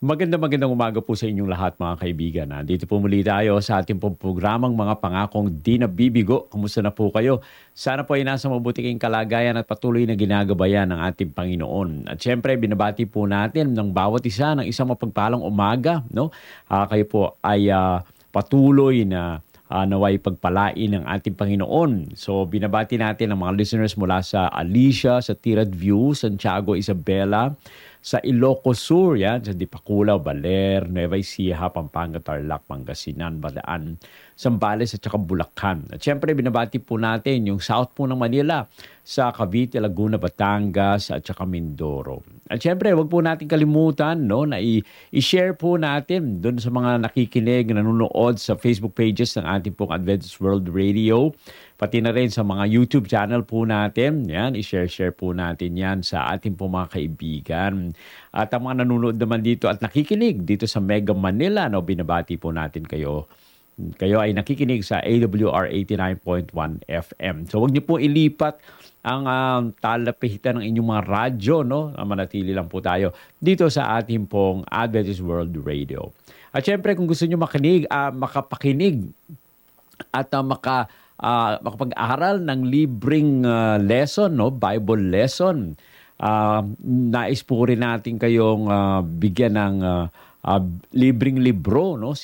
Magandang umaga po sa inyong lahat mga kaibigan. Dito po muli tayo sa ating pong programang Mga Pangakong Di Nabibigo. Kumusta na po kayo? Sana po ay nasa mabuti kayong kalagayan at patuloy na ginagabayan ng ating Panginoon. At syempre, binabati po natin ng bawat isa ng isang mapagpalang umaga. No? Kayo po ay patuloy na naway pagpalain ng ating Panginoon. So binabati natin ang mga listeners mula sa Alicia, sa Tirad View, Santiago, Isabela, sa Ilocos Sur, yan, sa Dipakula, Baler, Nueva Ecija, Pampanga, Tarlac, Pangasinan, Balaan, Zambales at saka Bulacan. At syempre, binabati po natin yung south po ng Manila sa Cavite, Laguna, Batangas at saka Mindoro. At syempre, wag po natin kalimutan no, na i-share po natin doon sa mga nakikinig, nanonood sa Facebook pages ng ating pong Adventist World Radio. Pati na rin sa mga YouTube channel po natin. Yan, i-share po natin yan sa ating po mga kaibigan. At ang mga nanonood naman dito at nakikinig dito sa Mega Manila, no, binabati po natin kayo. Kayo ay nakikinig sa AWR 89.1 FM. So huwag niyo po ilipat ang talapihitan ng inyong mga radyo, no? Manatili lang po tayo dito sa ating pong Adventist World Radio. At syempre kung gusto niyo makapakinig at makapag-aral ng libreng lesson, no? Bible lesson. Nais po rin natin kayong bigyan ng libreng libro, no?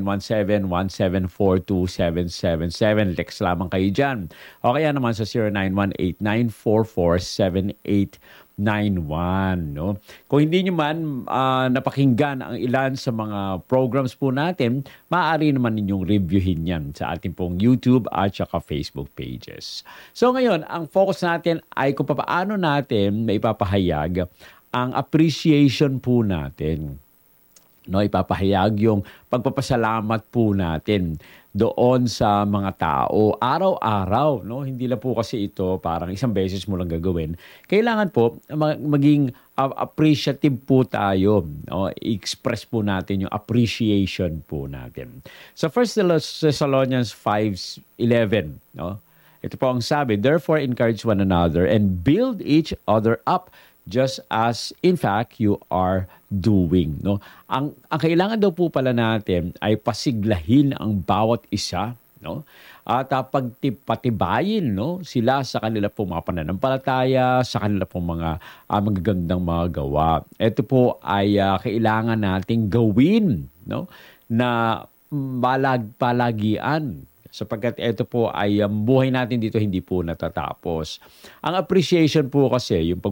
0917-1742777. Text lamang kayo dyan. O kaya naman sa 0918-944-7891. No? Kung hindi nyo man napakinggan ang ilan sa mga programs po natin, maaari naman ninyong reviewin yan sa ating pong YouTube at saka Facebook pages. So ngayon, ang focus natin ay kung paano natin maipapahayag ang appreciation po natin. No, ipapahayag yung pagpapasalamat po natin doon sa mga tao araw-araw, no? Hindi lang po kasi ito parang isang beses mo lang gagawin. Kailangan po maging appreciative po tayo, no? I-express po natin yung appreciation po natin. Sa 1 Thessalonians 5:11, no? Ito po ang sabi, therefore encourage one another and build each other up just as in fact you are doing, no? Ang kailangan daw po pala natin ay pasiglahin ang bawat isa, no? At pagpatibayin, no, sila sa kanila pong mga pananampalataya, sa kanila pong mga magagandang mga gawa. Ito po ay kailangan nating gawin, no, na palagian. Sapagkat ito po ay buhay natin dito hindi po natatapos. Ang appreciation po kasi, yung